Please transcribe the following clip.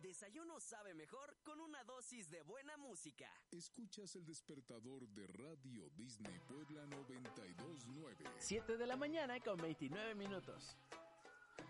desayuno sabe mejor con una dosis de buena música. Escuchas el despertador de Radio Disney Puebla 92.9. 7 de la mañana con 29 minutos.